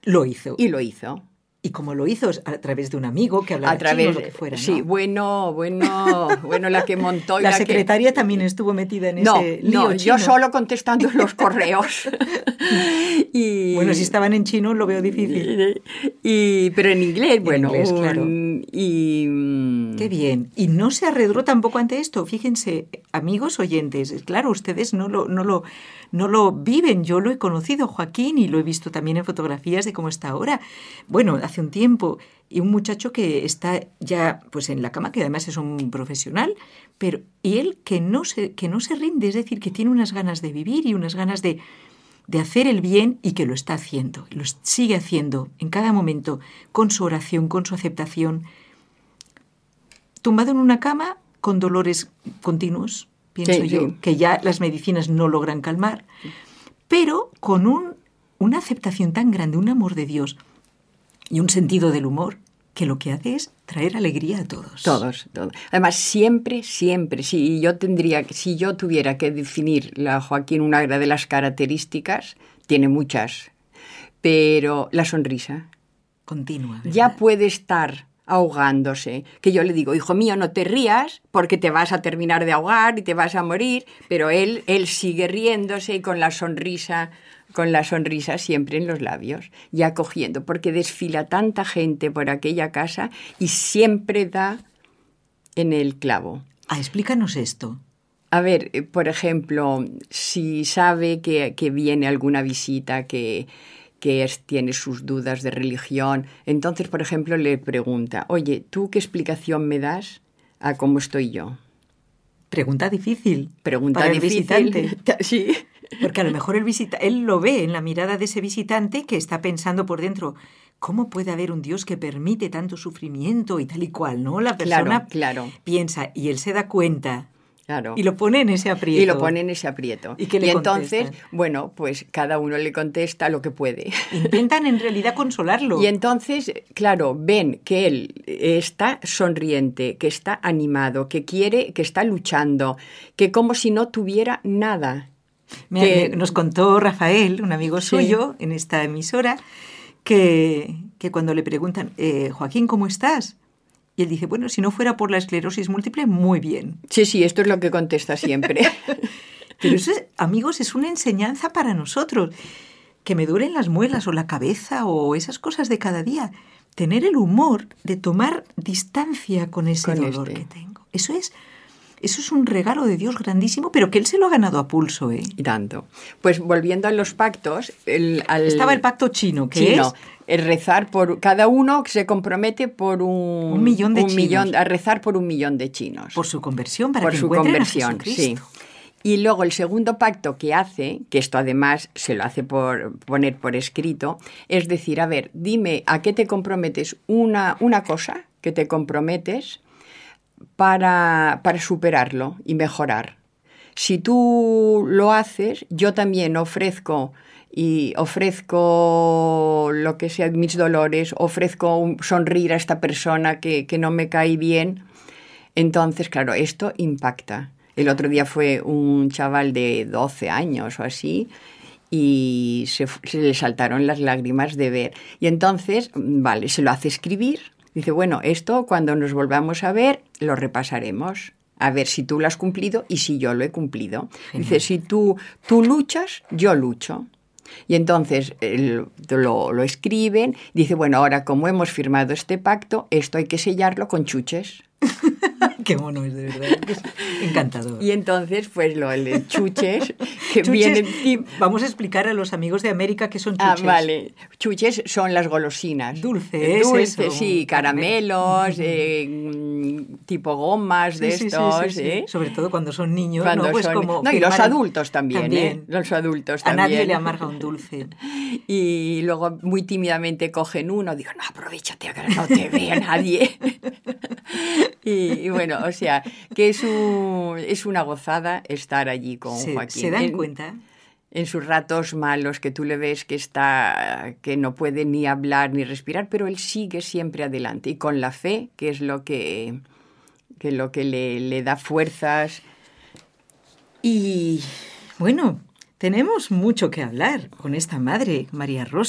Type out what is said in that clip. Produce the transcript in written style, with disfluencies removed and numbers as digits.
lo hizo. Y lo hizo. Y como lo hizo a través de un amigo que hablaba chino, lo que fuera, ¿no? Sí, bueno, la que montó... La secretaria también estuvo metida en ese lío chino. Yo solo contestando los correos. Bueno, si estaban en chino lo veo difícil. Pero en inglés, claro. Qué bien. Y no se arredró tampoco ante esto. Fíjense, amigos oyentes, claro, ustedes no lo viven. Yo lo he conocido, Joaquín, y lo he visto también en fotografías de cómo está ahora. Bueno, hace un tiempo, y un muchacho que está ya pues en la cama, que además es un profesional, y él que no se rinde, es decir, que tiene unas ganas de vivir y unas ganas de hacer el bien, y que lo está haciendo, lo sigue haciendo en cada momento, con su oración, con su aceptación, tumbado en una cama con dolores continuos, pienso yo, que ya las medicinas no logran calmar, pero con una aceptación tan grande, un amor de Dios y un sentido del humor, que lo que hace es traer alegría a todos. Todos. Además, siempre, si yo tuviera que definir la Joaquín, una de las características, tiene muchas, pero la sonrisa. Continua, ¿verdad? Ya puede estar ahogándose, que yo le digo, hijo mío, no te rías porque te vas a terminar de ahogar y te vas a morir, pero él sigue riéndose y con la sonrisa siempre en los labios, ya cogiendo, porque desfila tanta gente por aquella casa y siempre da en el clavo. Explícanos esto. A ver, por ejemplo, si sabe que viene alguna visita que tiene sus dudas de religión, entonces, por ejemplo, le pregunta, oye, ¿tú qué explicación me das a cómo estoy yo? Pregunta difícil. Pregunta para difícil. El visitante. Sí. Porque a lo mejor él lo ve en la mirada de ese visitante que está pensando por dentro, ¿cómo puede haber un Dios que permite tanto sufrimiento y tal y cual, ¿no? La persona piensa y él se da cuenta. Claro. Y lo pone en ese aprieto. ¿Y qué le entonces, contestan? Bueno, pues cada uno le contesta lo que puede. Intentan en realidad consolarlo. Y entonces, claro, ven que él está sonriente, que está animado, que quiere, que está luchando, que como si no tuviera nada. Nos contó Rafael, un amigo suyo, en esta emisora, que cuando le preguntan, Joaquín, ¿cómo estás? Y él dice, bueno, si no fuera por la esclerosis múltiple, muy bien. Sí, esto es lo que contesta siempre. Pero eso, amigos, es una enseñanza para nosotros. Que me duelen las muelas o la cabeza o esas cosas de cada día. Tener el humor de tomar distancia con ese dolor que tengo. Eso es un regalo de Dios grandísimo, pero que él se lo ha ganado a pulso, ¿eh? Y tanto. Pues volviendo a los pactos... Estaba el pacto chino, que es... El rezar por... Cada uno se compromete por un millón de chinos. A rezar por 1 millón de chinos. Por su conversión, para que encuentren a Jesucristo. Sí. Y luego el segundo pacto que hace, que esto además se lo hace poner por escrito, es decir, a ver, dime a qué te comprometes, una cosa que te comprometes para superarlo y mejorar. Si tú lo haces, yo también ofrezco lo que sea mis dolores, ofrezco sonreír a esta persona que no me cae bien. Entonces, claro, esto impacta. El otro día fue un chaval de 12 años o así y se le saltaron las lágrimas de ver. Y entonces, se lo hace escribir. Dice, bueno, esto cuando nos volvamos a ver lo repasaremos. A ver si tú lo has cumplido y si yo lo he cumplido. Dice, si tú luchas, yo lucho. Y entonces lo escriben. Dice, bueno, ahora como hemos firmado este pacto, esto hay que sellarlo con chuches. Qué mono es, de verdad. Es encantador. Y entonces, pues el chuches, que vienen... Vamos a explicar a los amigos de América qué son chuches. Vale. Chuches son las golosinas. Dulces, sí, caramelos, tipo gomas de estos. Sí. Sobre todo cuando son niños, cuando pues son... como y los adultos también. Los adultos también. A nadie le amarga un dulce. Y luego muy tímidamente cogen uno, digo, no, aprovechate, que no te vea nadie. Y bueno, o sea, que es una gozada estar allí con Joaquín. ¿Se dan cuenta? En sus ratos malos, que tú le ves que no puede ni hablar ni respirar, pero él sigue siempre adelante. Y con la fe, que es lo que le da fuerzas. Y bueno, tenemos mucho que hablar con esta madre, María Rosa.